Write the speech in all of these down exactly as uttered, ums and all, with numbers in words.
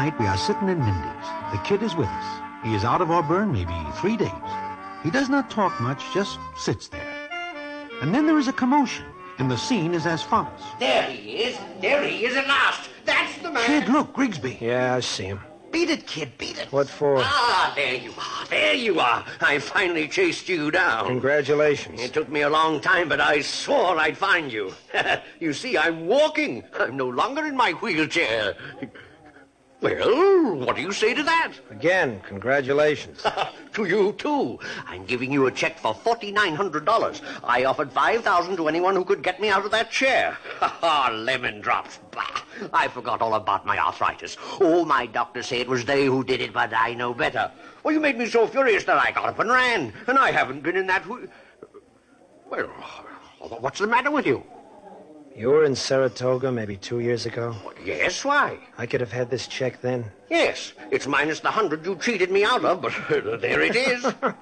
night, we are sitting in Mindy's. The kid is with us. He is out of Auburn maybe three days. He does not talk much, just sits there. And then there is a commotion, and the scene is as follows. There he is. There he is at last. That's the man. Kid, look, Grigsby. Yeah, I see him. Beat it, kid, beat it. What for? Ah, there you are. There you are. I finally chased you down. Congratulations. It took me a long time, but I swore I'd find you. You see, I'm walking. I'm no longer in my wheelchair. Well, what do you say to that? Again, congratulations. To you, too. I'm giving you a check for forty-nine hundred dollars. I offered five thousand dollars to anyone who could get me out of that chair. Ha ha, lemon drops. Bah. I forgot all about my arthritis. Oh, my doctor said it was they who did it, but I know better. Well, you made me so furious that I got up and ran, and I haven't been in that... Wh- well, what's the matter with you? You were in Saratoga maybe two years ago? Yes, why? I could have had this check then. Yes, it's minus the hundred you cheated me out of, but uh, there it is.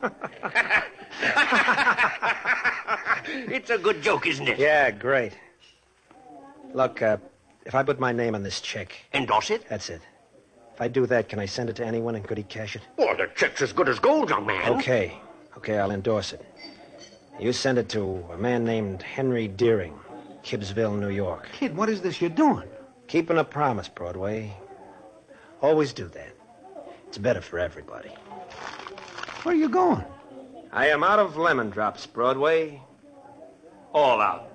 It's a good joke, isn't it? Yeah, great. Look, uh, if I put my name on this check... Endorse it? That's it. If I do that, can I send it to anyone and could he cash it? Well, the check's as good as gold, young man. Okay. Okay, I'll endorse it. You send it to a man named Henry Deering, Gibbsville, New York. Kid, what is this you're doing? Keeping a promise, Broadway. Always do that. It's better for everybody. Where are you going? I am out of lemon drops, Broadway. All out.